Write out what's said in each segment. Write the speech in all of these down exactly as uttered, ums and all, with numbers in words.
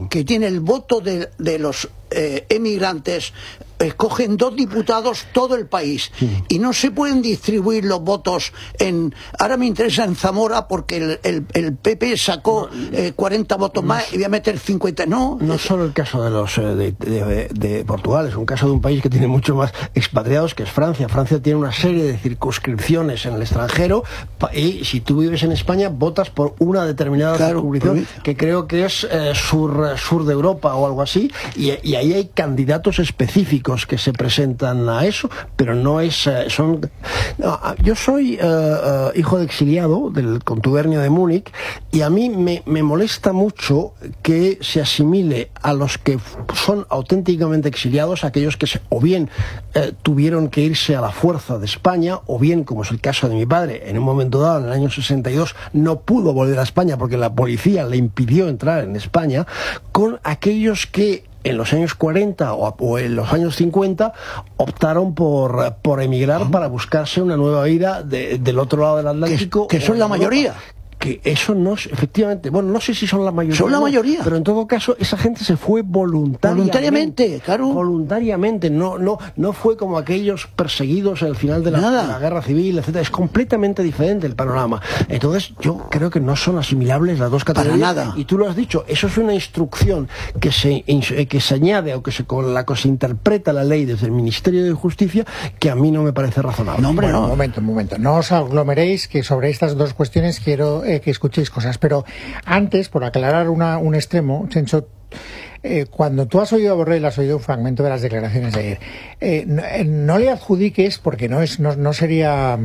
claro. que tiene el voto de, de los eh, emigrantes, escogen dos diputados todo el país, sí. y no se pueden distribuir los votos en... Ahora me interesa en Zamora porque el, el, el P P sacó no, eh, cuarenta votos no, más y voy a meter cincuenta, no. No solo el caso de los eh, de, de, de Portugal, es un caso de un país que tiene mucho más expatriados, que es Francia. Francia tiene una serie de circunscripciones en el extranjero y si tú vives en España votas por una determinada claro, circunscripción que creo que es eh, sur, sur de Europa o algo así, y, y ahí hay candidatos específicos que se presentan a eso, pero no es uh, son no, yo soy uh, uh, hijo de exiliado del contubernio de Múnich, y a mí me, me molesta mucho que se asimile a los que son auténticamente exiliados, aquellos que se, o bien uh, tuvieron que irse a la fuerza de España, o bien, como es el caso de mi padre, en un momento dado, en el año sesenta y dos, no pudo volver a España porque la policía le impidió entrar en España, con aquellos que en los años cuarenta o, o en los años cincuenta optaron por, por emigrar uh-huh. para buscarse una nueva vida de, del otro lado del Atlántico. Que, que son la mayoría. Que eso no es, efectivamente, bueno, no sé si son la mayoría. Son la mayoría. Pero en todo caso, esa gente se fue voluntariamente. Voluntariamente, claro. Voluntariamente, no, no, no fue como aquellos perseguidos al final de la, de la guerra civil, etcétera. Es completamente diferente el panorama. Entonces, yo creo que no son asimilables las dos categorías. Para nada. Y tú lo has dicho, eso es una instrucción que se, que se añade o que se, con la que se interpreta la ley desde el Ministerio de Justicia, que a mí no me parece razonable. No, hombre, bueno, no. Un momento, un momento. No os aglomeréis, que sobre estas dos cuestiones quiero eh, que escuchéis cosas, pero antes, por aclarar una, un extremo, Chencho, eh, cuando tú has oído a Borrell, has oído un fragmento de las declaraciones de ayer, eh, no, eh, no le adjudiques, porque no es no, no sería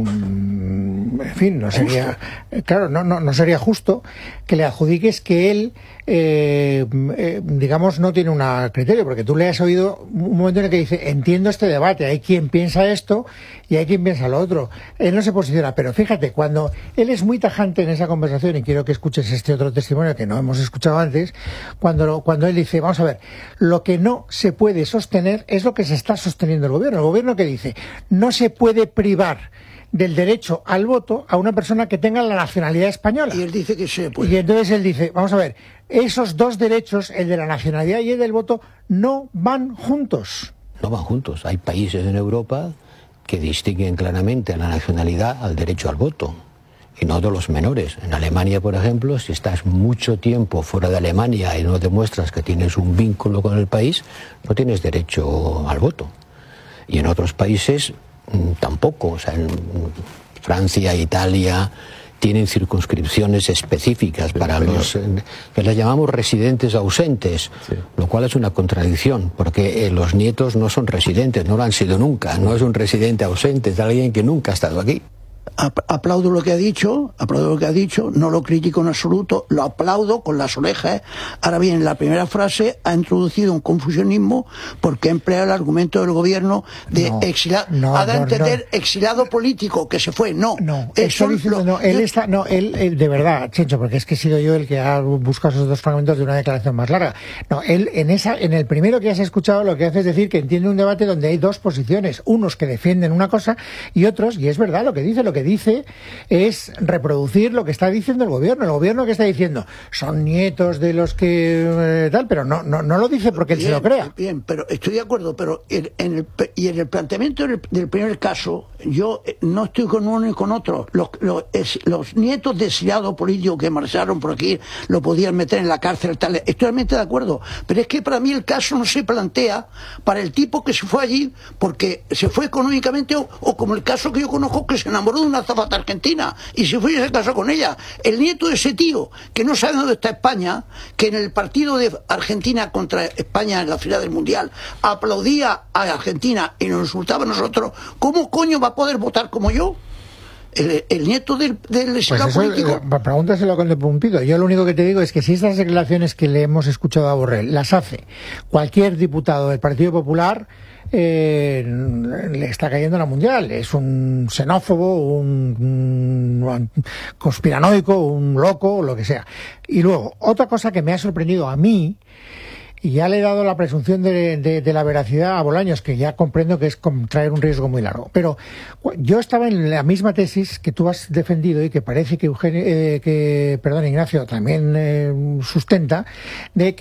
mm, en fin, no sería eh, claro, no, no, no sería justo que le adjudiques que él eh, eh, digamos no tiene un criterio, porque tú le has oído un momento en el que dice, entiendo este debate, hay quien piensa esto y hay quien piensa lo otro, él no se posiciona, pero fíjate, cuando él es muy tajante en esa conversación, y quiero que escuches este otro testimonio que no hemos escuchado antes, cuando, cuando él dice, vamos a ver, lo que no se puede sostener es lo que se está sosteniendo el gobierno, el gobierno que dice, no se puede privar del derecho al voto a una persona que tenga la nacionalidad española. Y él dice que se puede. Y entonces él dice, vamos a ver, esos dos derechos, el de la nacionalidad y el del voto, no van juntos. No van juntos. Hay países en Europa que distinguen claramente a la nacionalidad al derecho al voto, y no de los menores. En Alemania, por ejemplo, si estás mucho tiempo fuera de Alemania y no demuestras que tienes un vínculo con el país, no tienes derecho al voto. Y en otros países tampoco, o sea, en Francia, Italia tienen circunscripciones específicas para los que les llamamos residentes ausentes, sí. Lo cual es una contradicción, porque eh, los nietos no son residentes, no lo han sido nunca, no es un residente ausente, es alguien que nunca ha estado aquí. Aplaudo lo que ha dicho, aplaudo lo que ha dicho, no lo critico en absoluto, lo aplaudo con las orejas. Ahora bien, la primera frase ha introducido un confusionismo porque ha empleado el argumento del gobierno de no, exilado, no, ha dado a entender no. exilado político que se fue, no. No, eso diciendo, no, él está, no, él, él de verdad, Chencho, porque es que he sido yo el que ha buscado esos dos fragmentos de una declaración más larga. No, él en esa, en el primero que has escuchado lo que hace es decir que entiende un debate donde hay dos posiciones, unos que defienden una cosa y otros, y es verdad lo que dice, lo que dice es reproducir lo que está diciendo el gobierno. El gobierno que está diciendo son nietos de los que eh, tal, pero no, no no lo dice porque bien, él se lo crea. Bien, pero estoy de acuerdo, pero en, en el, y en el planteamiento del, del primer caso, yo no estoy con uno y con otro. Los, los, es, los nietos de exiliados políticos que marcharon por aquí lo podían meter en la cárcel, tal. Estoy totalmente de acuerdo, pero es que para mí el caso no se plantea para el tipo que se fue allí porque se fue económicamente o, o como el caso que yo conozco que se enamoró de una azafata argentina y se fue y se casó con ella. El nieto de ese tío que no sabe dónde está España, que en el partido de Argentina contra España en la final del Mundial aplaudía a Argentina y nos insultaba a nosotros, ¿cómo coño va a poder votar como yo? El, el nieto del, del exilado pues político. Eh, pregúntaselo con el Pumpido. Yo lo único que te digo es que si estas declaraciones que le hemos escuchado a Borrell las hace cualquier diputado del Partido Popular, eh, le está cayendo la mundial. Es un xenófobo, un, un conspiranoico, un loco, lo que sea. Y luego, otra cosa que me ha sorprendido a mí, y ya le he dado la presunción de, de, de la veracidad a Bolaños, que ya comprendo que es traer un riesgo muy largo. Pero yo estaba en la misma tesis que tú has defendido y que parece que Eugenio, eh, que, perdón, Ignacio también eh, sustenta, de que